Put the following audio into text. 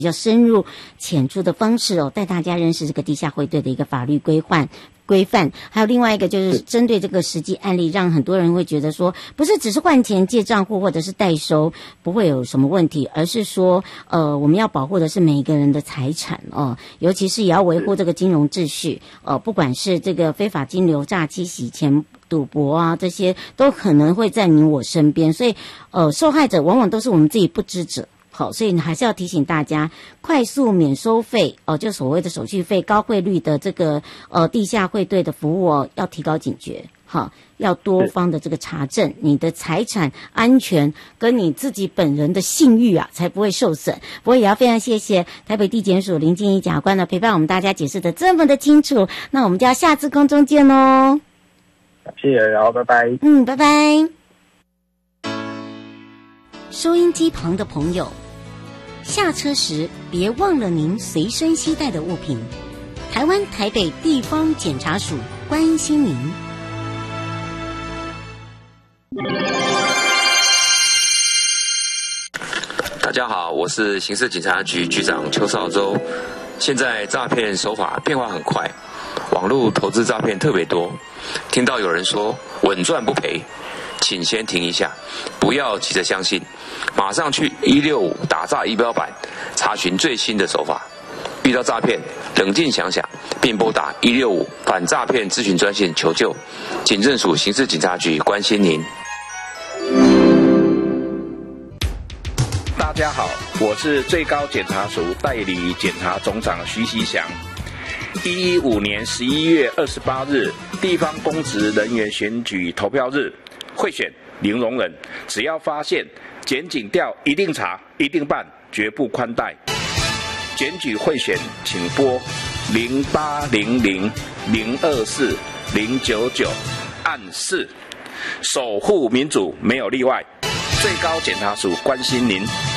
比较深入浅出的方式带大家认识这个地下汇兑的一个法律规范，还有另外一个就是针对这个实际案例，让很多人会觉得说，不是只是换钱借账户或者是代收不会有什么问题，而是说我们要保护的是每一个人的财产尤其是也要维护这个金融秩序不管是这个非法金流、诈欺、洗钱、赌博啊，这些都可能会在你我身边，所以受害者往往都是我们自己不知者。好，所以还是要提醒大家，快速免收费就所谓的手续费、高汇率的这个地下汇兑的服务要提高警觉。好，要多方的这个查证，你的财产安全跟你自己本人的信誉才不会受损。不过也要非常谢谢台北地检署林静怡检察官的陪伴，我们大家解释的这么的清楚。那我们就要下次空中见喽。 谢谢，然后拜拜。 拜拜。收音机旁的朋友，下车时别忘了您随身携带的物品。台湾台北地方检察署关心您。 大家好，我是刑事警察局局长邱少洲。现在诈骗手法变化很快，网络投资诈骗特别多。听到有人说稳赚不赔，请先停一下，不要急着相信，马上去165打诈仪表板查询最新的手法。遇到诈骗，冷静想想，并拨打165反诈骗咨询专线求救。警政署刑事警察局关心您。 大家好，我是最高检察署代理检察总长徐锡祥。115年11月28日，地方公职人员选举投票日，贿选零容忍，只要发现检警调一定查，一定办，绝不宽待。检举贿选，请拨0800-024-099按4，守护民主没有例外。最高检察署关心您。